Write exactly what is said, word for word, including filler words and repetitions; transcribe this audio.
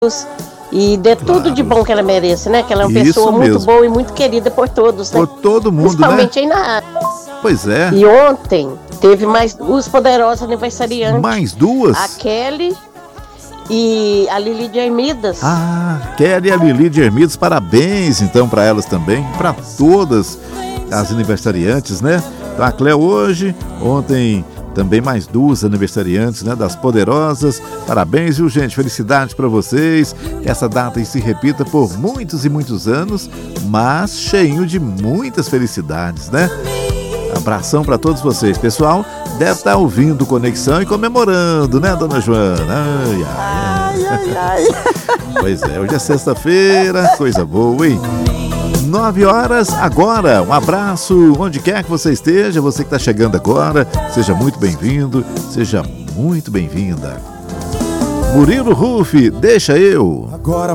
e dê tudo Claro. de bom que ela merece, né? Que ela é uma Isso pessoa muito mesmo. boa e muito querida por todos, né? Por todo mundo, né? Principalmente aí na área. Pois é. E ontem teve mais duas poderosas aniversariantes. Mais duas? A Kelly e a Lili de Hermidas. Ah, Kelly e a Lili de Hermidas, parabéns então para elas também, para todas as aniversariantes, né? Então a Cléo hoje, ontem também mais duas aniversariantes, né? Das poderosas, parabéns, viu gente? Felicidades para vocês, que essa data se repita por muitos e muitos anos, mas cheio de muitas felicidades, né? Abração para todos vocês, pessoal. Deve estar ouvindo Conexão e comemorando, né, dona Joana? Ai, ai, ai, ai. Pois é, hoje é sexta-feira, coisa boa, hein? Nove horas agora. Um abraço onde quer que você esteja, você que está chegando agora, seja muito bem-vindo, seja muito bem-vinda. Murilo Ruff, deixa eu. Agora